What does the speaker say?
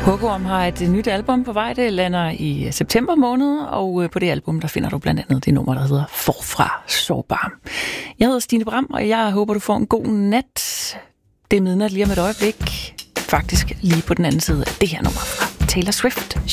Håkon har et nyt album på vej. Det lander i september måned, og på det album der finder du blandt andet det nummer, der hedder Forfra Sårbar. Jeg hedder Stine Bram, og jeg håber, du får en god nat. Det er midnat lige om et øjeblik. Faktisk lige på den anden side af det her nummer fra Taylor Swift.